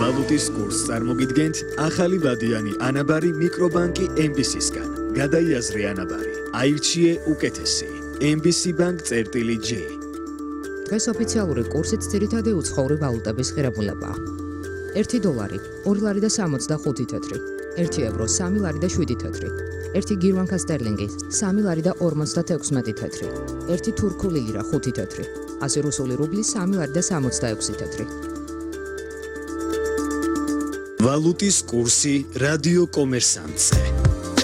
ვალუტის კურსს წარმოგიდგენთ ახალი ვადიანი ანაბარი მიკრობანკი MBC-სგან. გადაიაზრე ანაბარი. აირჩიე უკეთესი. MBC Bank-J. დღეს ოფიციალური კურსით ძირითადი უცხოური ვალუტების ღირებულებაა. 1 დოლარი 2 ლარი და 65 თეთრი, 1 ევრო 3 ლარი და 7 თეთრი, 1 გირვანკა სტერლინგი 3 ლარი და 56 თეთრი, 1 თურქული ლირა 5 თეთრი, 100 რუსული რუბლი 3 ლარი და 66 თეთრი. ვალუტის კურსი რადიო კომერსანტზე.